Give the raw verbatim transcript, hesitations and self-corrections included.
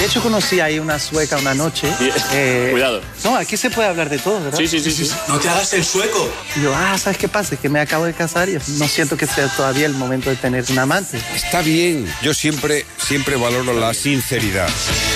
hecho, conocí ahí una sueca una noche. Eh, Cuidado. No, aquí se puede hablar de todo, ¿verdad? Sí, sí, sí. sí, sí. No te hagas el sueco. Y yo, ah, ¿sabes qué pasa? Es que me acabo de casar y no siento que sea todavía el momento de tener un amante. Está bien. Yo siempre, siempre valoro la sinceridad.